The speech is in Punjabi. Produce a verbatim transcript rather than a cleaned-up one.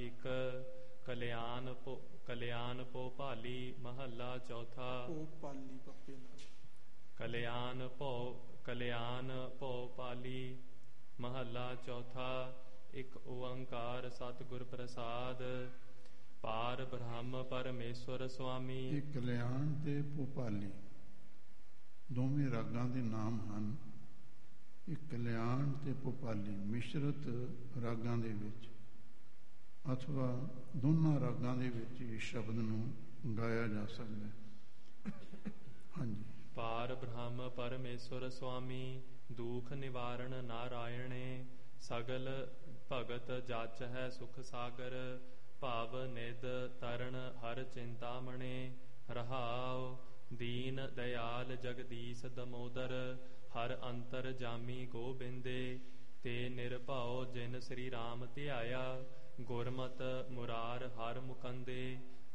ਇੱਕ। ਕਲਿਆਣ ਪੋ ਕਲਿਆਣ ਪੋ ਭਾਲੀ ਮਹੱਲਾ ਚੌਥਾ। ਉਹ ਪਾਲੀ ਪੱਪੇ ਨਾਲ। ਕਲਿਆਣ ਭੋ ਕਲਿਆਣ ਭੋ ਪਾਲੀ ਮਹੱਲਾ ਚੌਥਾ। ਇੱਕ ਓੰਕਾਰ ਸਤਿਗੁਰ ਪ੍ਰਸਾਦ। ਪਾਰ ਬ੍ਰਹਮ ਪਰਮੇਸ਼ਵਰ ਸੁਆਮੀ। ਇਹ ਕਲਿਆਣ ਤੇ ਭੋਪਾਲੀ ਦੋਵੇਂ ਰਾਗਾਂ ਦੇ ਨਾਮ ਹਨ। ਇਹ ਕਲਿਆਣ ਤੇ ਭੋਪਾਲੀ ਮਿਸ਼ਰਤ ਰਾਗਾਂ ਦੇ ਵਿੱਚ ਅਥਵਾ ਦੋਨਾਂ ਰਾਗਾਂ ਦੇ ਵਿੱਚ ਇਸ ਸ਼ਬਦ ਨੂੰ ਗਾਇਆ ਜਾ ਸਕਦਾ ਹੈ। ਹਾਂਜੀ। ਪਾਰ ਬ੍ਰਹਮ ਪਰਮੇਸ਼ਵਰ ਸੁਆਮੀ ਦੁਖ ਨਿਵਾਰਣ ਨਾਰਾਇਣੇ। ਸਗਲ ਭਗਤ ਜਾਚ ਹੈ ਸੁਖ ਸਾਗਰ। ਭਾਵ ਨਿਧ ਤਰਨ ਹਰ ਚਿੰਤਾਮਣੇ। ਰਹਾਉ ਦੀਨ ਦਇਆਲ ਜਗਦੀਸ਼ ਦਮੋਦਰ। ਹਰ ਅੰਤਰ ਜਾਮੀ ਗੋਬਿੰਦੇ। ਤੇ ਨਿਰਭਉ ਜਿਨ ਸ੍ਰੀ ਰਾਮ ਧਿਆਇਆ। ਗੁਰਮਤਿ ਮੁਰਾਰ ਹਰ ਮੁਕੰਦੇ।